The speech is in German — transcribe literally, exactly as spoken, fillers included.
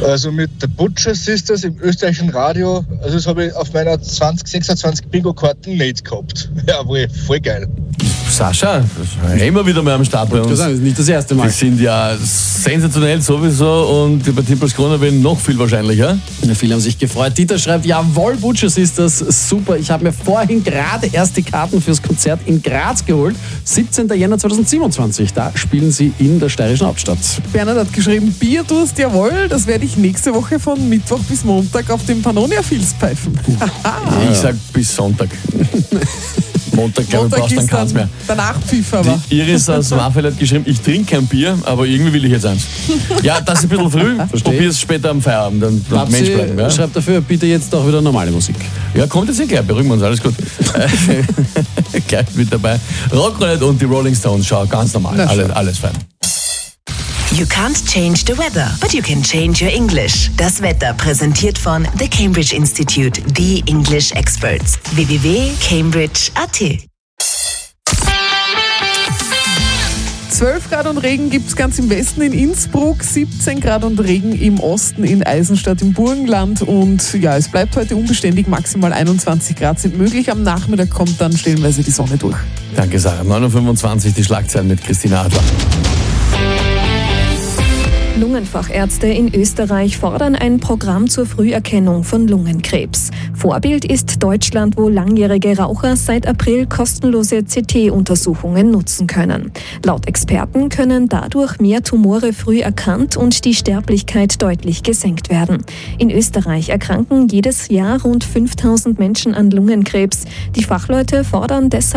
Also mit der Butcher Sisters im österreichischen Radio, also das habe ich auf meiner zwanzig sechsundzwanzig Bingo-Karten nicht gehabt. Jawohl, voll geil. Sascha, das ist immer wieder mal am Start bei uns. Ich kann sagen, das ist nicht das erste Mal. Die sind ja sensationell sowieso und bei Tippels Krone werden noch viel wahrscheinlicher. Ja, viele haben sich gefreut. Dieter schreibt, jawohl, Butchers ist das super. Ich habe mir vorhin gerade erst die Karten fürs Konzert in Graz geholt. siebzehnten Jänner zweitausendsiebenundzwanzig. Da spielen sie in der steirischen Hauptstadt. Bernhard hat geschrieben, Bierdurst, jawohl, das werde ich nächste Woche von Mittwoch bis Montag auf dem Pannonia Fields pfeifen. Ich sag bis Sonntag. Montag, glaube ich, brauchst dann keins mehr. Danach Pfiff aber. Die Iris aus Wafel hat geschrieben, ich trinke kein Bier, aber irgendwie will ich jetzt eins. Ja, das ist ein bisschen früh. Probier es später am Feierabend. Dann Babsi Mensch bleiben, ja? Schreibt dafür, bitte jetzt auch wieder normale Musik. Ja, kommt jetzt gleich, beruhigen wir uns, alles gut. Gleich mit dabei. Rockroulette und die Rolling Stones, schau, ganz normal, alles, alles fein. You can't change the weather, but you can change your English. Das Wetter präsentiert von The Cambridge Institute, the English Experts. w w w punkt cambridge punkt a t. zwölf Grad und Regen gibt es ganz im Westen in Innsbruck, siebzehn Grad und Regen im Osten in Eisenstadt im Burgenland und ja, es bleibt heute unbeständig, maximal einundzwanzig Grad sind möglich. Am Nachmittag kommt dann stellenweise die Sonne durch. Danke, Sarah. neun Uhr fünfundzwanzig, die Schlagzeilen mit Christina Adler. Lungenfachärzte in Österreich fordern ein Programm zur Früherkennung von Lungenkrebs. Vorbild ist Deutschland, wo langjährige Raucher seit April kostenlose C T-Untersuchungen nutzen können. Laut Experten können dadurch mehr Tumore früh erkannt und die Sterblichkeit deutlich gesenkt werden. In Österreich erkranken jedes Jahr rund fünftausend Menschen an Lungenkrebs. Die Fachleute fordern deshalb